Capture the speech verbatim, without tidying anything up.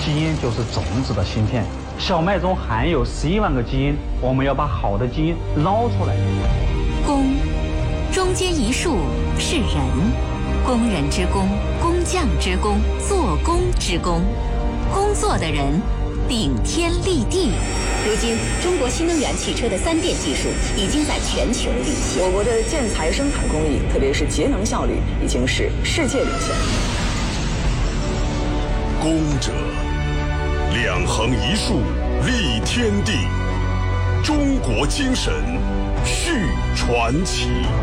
基因就是种子的芯片，小麦中含有十一万个基因，我们要把好的基因捞出来。 工，中间一竖是人，工人之工，工匠之工，做工之工，工作的人顶天立地。 如今，中国新能源汽车的三电技术已经在全球领先。 我国的建材生产工艺，特别是节能效率，已经是世界领先。 工者，两横一竖立天地，中国精神续传奇。